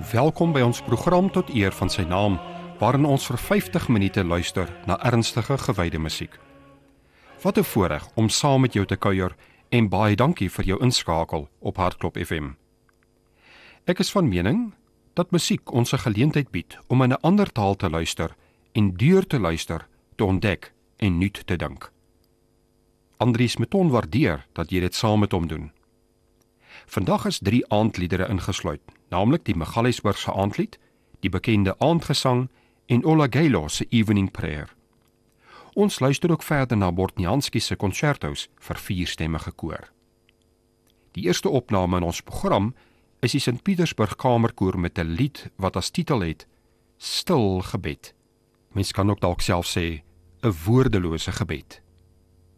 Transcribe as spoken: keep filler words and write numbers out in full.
Welkom by ons program tot eer van sy naam, waarin ons vir vyftig minute luister na ernstige gewyde musiek. Wat 'n voorreg om saam met jou te kuier en baie dankie vir jou inskakel op Hartklop F M. Ek is van mening dat musiek ons 'n geleentheid bied om in 'n ander taal te luister en deur te luister, te ontdek en nuut te dink. Andries Meton waardeer dat jy dit saam met hom doen. Vandag is drie aandliedere ingesluit, naamlik die Magaliesburgse aandlied, die bekende aandgesang en Ola Gaylo se Evening Prayer. Ons luister ook verder na Bortnianski se concertos vir vierstemmige koor. Die eerste opname in ons program is die Sint Pietersburg Kamerkoor met 'n lied wat as titel het Stil gebed. Mens kan ook dalk self sê 'n woordelose gebed.